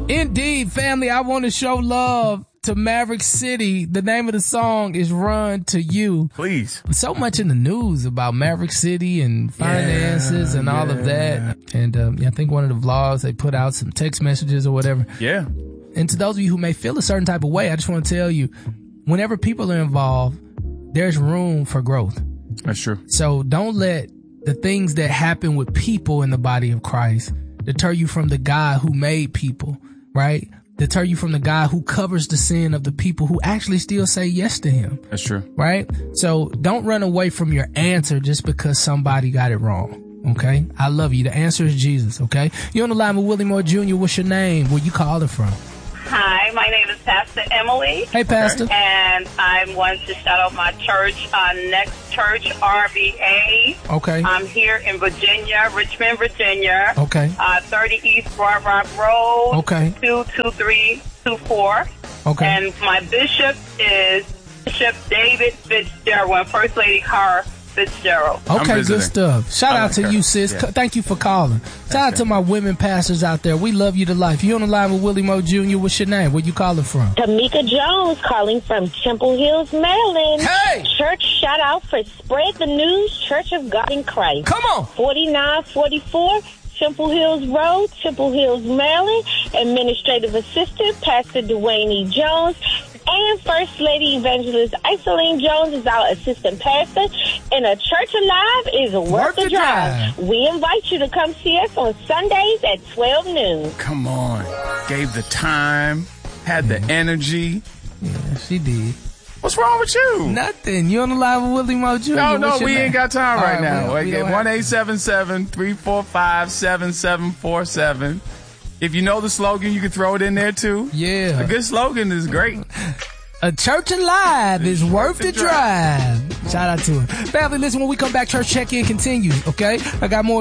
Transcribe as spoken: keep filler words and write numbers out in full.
Indeed, family, I want to show love to Maverick City. The name of the song is Run to You. Please. So much in the news about Maverick City and finances yeah, and all yeah. of that. And um, yeah, I think one of the vlogs, they put out some text messages or whatever. Yeah. And to those of you who may feel a certain type of way, I just want to tell you, whenever people are involved, there's room for growth. That's true. So don't let the things that happen with people in the body of Christ deter you from the God who made people, right? Deter you from the God who covers the sin of the people who actually still say yes to him. That's true. Right? So don't run away from your answer just because somebody got it wrong. Okay? I love you. The answer is Jesus. Okay? You're on the line with Willie Moore Junior What's your name? Where you calling from? Hi, my name is Pastor Emily. Hey, Pastor. And I want to shout out my church, uh, Next Church, R V A. Okay. I'm here in Virginia, Richmond, Virginia. Okay. Uh, thirty East Broad Rock Road. Okay. two two three two four. Okay. And my bishop is Bishop David Fitzgerald and First Lady Cara Fitzgerald. Okay, good stuff. Shout out to you, sis. Yeah. Thank you for calling. Shout out to my women pastors out there. We love you to life. You on the line with Willie Moore Junior What's your name? Where you calling from? Tamika Jones calling from Temple Hills, Maryland. Hey! Church shout out for Spread the News Church of God in Christ. Come on! forty-nine forty-four Temple Hills Road, Temple Hills, Maryland. Administrative Assistant, Pastor Dwayne E. Jones. And First Lady Evangelist Isoline Jones is our assistant pastor. And A Church Alive is worth, worth the drive. drive. We invite you to come see us on Sundays at twelve noon. Come on. Gave the time, had the energy. Yeah, she did. What's wrong with you? Nothing. You on the line with Willie Moore Junior No, no, What's we name? ain't got time right, right now. We, we one eight seven seven, three four five, seven seven four seven. If you know the slogan, you can throw it in there too. Yeah. A good slogan is great. A Church Alive is worth the drive. Shout out to her. Family, listen, when we come back, church check-in continues, okay? I got more